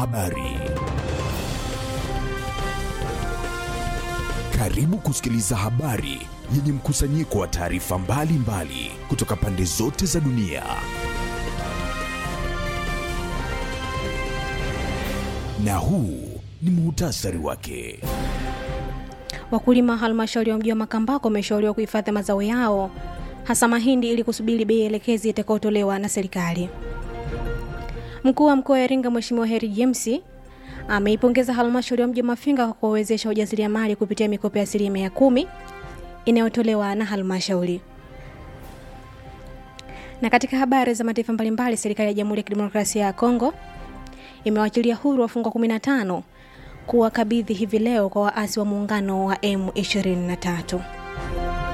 Habari. Karibu kusikiliza habari yenye mkusanyiko wa taarifa mbalimbali kutoka pande zote za dunia. Na huu ni muhtasari wake. Wakulima halmashauri ya mji wa Makambako wameshauriwa kuhifadhi mazao yao hasa mahindi ili kusubiri bei elekezi itakayotolewa na serikali. Mkuu wa mkoa wa Iringa Mheshimiwa Heri James ameipongeza halmashauri ya mji wa Mafinga kwa kuwezesha ujasiriamali kupitia mikopo ya 10% inayotolewa na halmashauri. Na katika habari za mataifa mbalimbali, serikali ya Jamhuri ya Kidemokrasia ya Kongo imewaachilia huru wafungwa 15 kuwakabidhi hivi leo kwa waasi wa muungano wa M23.